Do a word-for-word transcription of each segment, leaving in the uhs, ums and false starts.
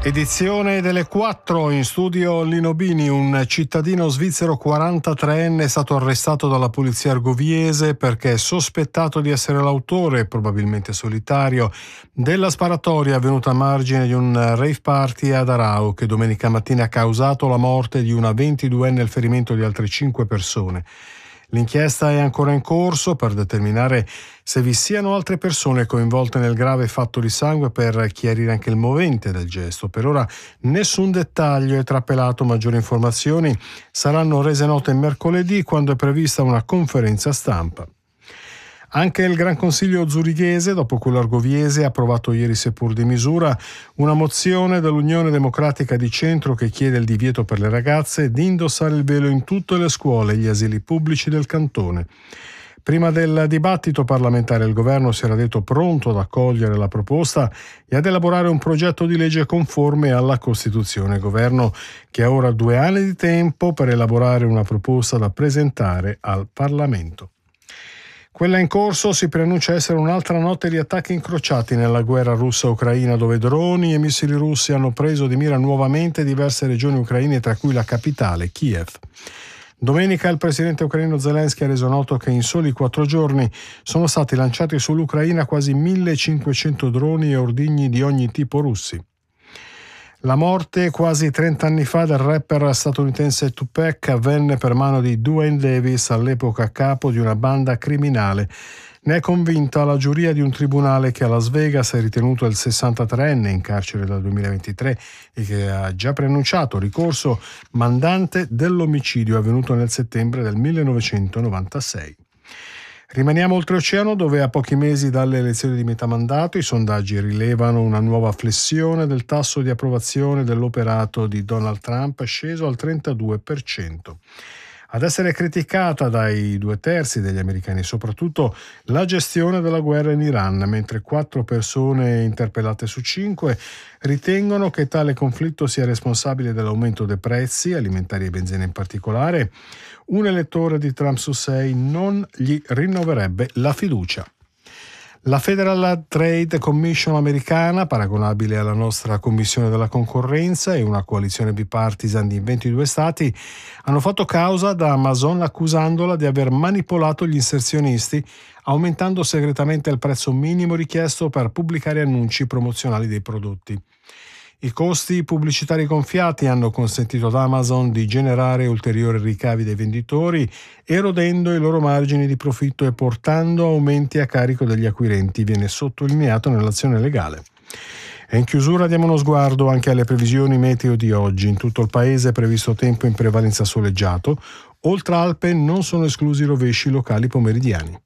Edizione delle quattro, in studio Lino Bini. Un cittadino svizzero quarantatreenne è stato arrestato dalla polizia argoviese perché è sospettato di essere l'autore, probabilmente solitario, della sparatoria avvenuta a margine di un rave party ad Arau, che domenica mattina ha causato la morte di una ventiduenne e il ferimento di altre cinque persone. L'inchiesta è ancora in corso per determinare se vi siano altre persone coinvolte nel grave fatto di sangue, per chiarire anche il movente del gesto. Per ora nessun dettaglio è trapelato, maggiori informazioni saranno rese note mercoledì, quando è prevista una conferenza stampa. Anche il Gran Consiglio zurighese, dopo quello argoviese, ha approvato ieri, seppur di misura, una mozione dell'Unione Democratica di Centro che chiede il divieto per le ragazze di indossare il velo in tutte le scuole e gli asili pubblici del cantone. Prima del dibattito parlamentare il governo si era detto pronto ad accogliere la proposta e ad elaborare un progetto di legge conforme alla Costituzione. Governo che ha ora due anni di tempo per elaborare una proposta da presentare al Parlamento. Quella in corso si preannuncia essere un'altra notte di attacchi incrociati nella guerra russa-ucraina, dove droni e missili russi hanno preso di mira nuovamente diverse regioni ucraine, tra cui la capitale, Kiev. Domenica il presidente ucraino Zelensky ha reso noto che in soli quattro giorni sono stati lanciati sull'Ucraina quasi millecinquecento droni e ordigni di ogni tipo russi. La morte quasi trenta anni fa del rapper statunitense Tupac avvenne per mano di Duane Davis, all'epoca capo di una banda criminale. Ne è convinta la giuria di un tribunale che a Las Vegas ha ritenuto il sessantatreenne, in carcere dal duemilaventitré e che ha già preannunciato ricorso, mandante dell'omicidio avvenuto nel settembre del millenovecentonovantasei. Rimaniamo oltreoceano, dove a pochi mesi dalle elezioni di metà mandato i sondaggi rilevano una nuova flessione del tasso di approvazione dell'operato di Donald Trump, sceso al trentadue per cento. Ad essere criticata dai due terzi degli americani soprattutto la gestione della guerra in Iran, mentre quattro persone interpellate su cinque ritengono che tale conflitto sia responsabile dell'aumento dei prezzi, alimentari e benzina in particolare. Un elettore di Trump su sei non gli rinnoverebbe la fiducia. La Federal Trade Commission americana, paragonabile alla nostra Commissione della Concorrenza, e una coalizione bipartisan di ventidue stati hanno fatto causa da Amazon accusandola di aver manipolato gli inserzionisti, aumentando segretamente il prezzo minimo richiesto per pubblicare annunci promozionali dei prodotti. I costi pubblicitari gonfiati hanno consentito ad Amazon di generare ulteriori ricavi dai venditori, erodendo i loro margini di profitto e portando aumenti a carico degli acquirenti, viene sottolineato nell'azione legale. E in chiusura diamo uno sguardo anche alle previsioni meteo di oggi. In tutto il paese è previsto tempo in prevalenza soleggiato. Oltre Alpe non sono esclusi rovesci locali pomeridiani.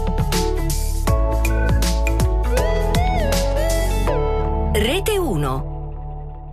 Rete uno.